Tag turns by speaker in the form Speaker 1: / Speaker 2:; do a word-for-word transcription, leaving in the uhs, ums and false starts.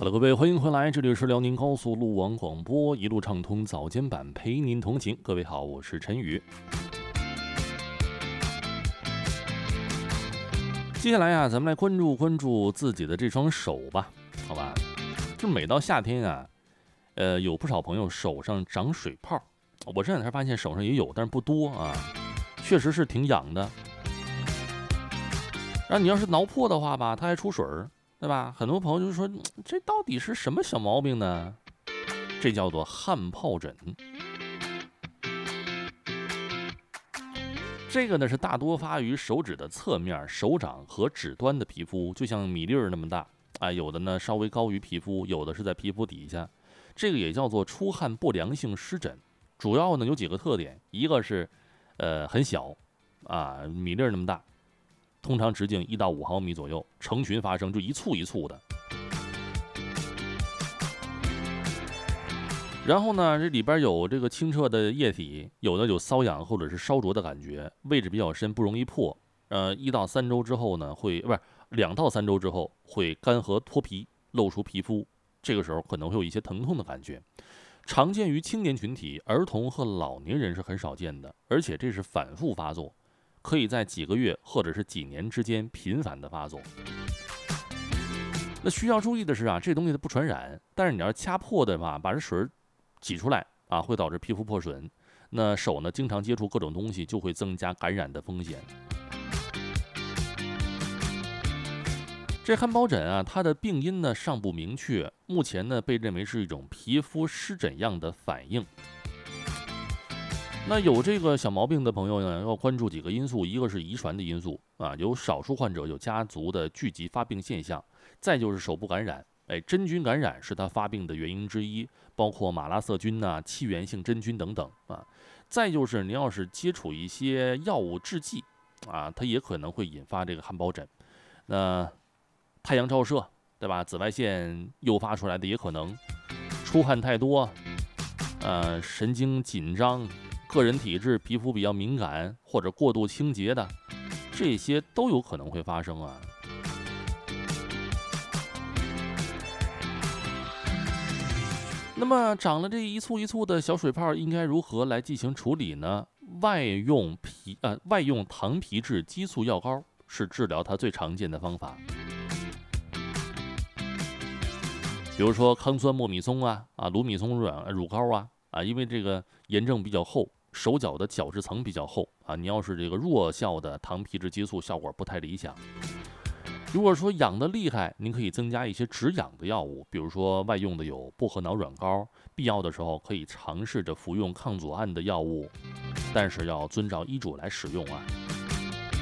Speaker 1: 好了，各位，欢迎回来，这里是辽宁高速路网广播，一路畅通早间版，陪您同行。各位好，我是陈宇。接下来啊，咱们来关注关注自己的这双手吧，好吧？就每到夏天啊，呃，有不少朋友手上长水泡，我这两天发现手上也有，但是不多啊，确实是挺痒的。然后你要是挠破的话吧，它还出水儿。对吧？很多朋友就说，这到底是什么小毛病呢？这叫做汗疱疹。这个呢是大多发于手指的侧面、手掌和指端的皮肤，就像米粒儿那么大。啊，有的呢稍微高于皮肤，有的是在皮肤底下。这个也叫做出汗不良性湿疹。主要呢有几个特点，一个是，呃，很小，啊，米粒儿那么大。通常直径一到五毫米左右，成群发生，就一簇一簇的。然后呢，这里边有这个清澈的液体，有的有瘙痒或者是烧灼的感觉，位置比较深，不容易破。呃，一到三周之后呢，会不是两到三周之后会干涸脱皮，露出皮肤，这个时候可能会有一些疼痛的感觉。常见于青年群体，儿童和老年人是很少见的，而且这是反复发作。可以在几个月或者是几年之间频繁的发作。那需要注意的是啊，这东西它不传染，但是你要掐破的话，把这水挤出来啊，会导致皮肤破损。那手呢，经常接触各种东西，就会增加感染的风险。这汗疱疹啊，它的病因呢尚不明确，目前呢被认为是一种皮肤湿疹样的反应。那有这个小毛病的朋友呢，要关注几个因素，一个是遗传的因素啊，有少数患者有家族的聚集发病现象，再就是手部感染，哎，真菌感染是他发病的原因之一，包括马拉色菌呐、气源性真菌等等啊，再就是你要是接触一些药物制剂啊，它也可能会引发这个汗疱疹。那太阳照射，对吧？紫外线诱发出来的也可能，出汗太多，呃，神经紧张。个人体质、皮肤比较敏感或者过度清洁的，这些都有可能会发生啊。那么长了这一簇一簇的小水泡，应该如何来进行处理呢？外用皮呃外用糖皮质激素药膏是治疗它最常见的方法。比如说康酸莫米松啊啊卢米松软乳膏啊啊，因为这个炎症比较厚。手脚的角质层比较厚啊，你要是这个弱效的糖皮质激素，效果不太理想。如果说痒得厉害，您可以增加一些止痒的药物，比如说外用的有薄荷脑软膏，必要的时候可以尝试着服用抗组胺的药物，但是要遵照医嘱来使用啊。